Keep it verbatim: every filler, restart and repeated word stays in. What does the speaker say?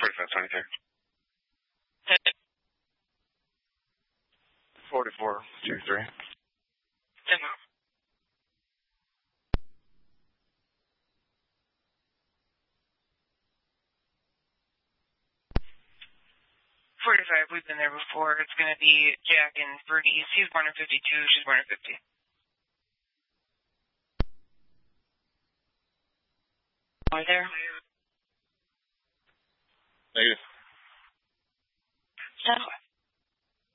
forty-five twenty-three. forty-four two three. Demo. forty-five, we've been there before. It's going to be Jack and Bernice. He's born in fifty-two, she's born in fifty. Are there? Negative. No.